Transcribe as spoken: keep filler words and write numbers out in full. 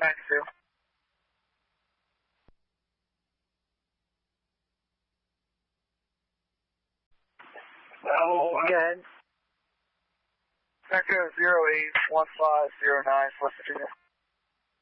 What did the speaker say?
ninety-two. Oh, again. Echo zero eight one five zero nine, West Virginia.